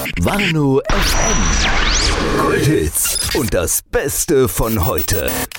Warnow FM. Kulthits und das Beste von heute.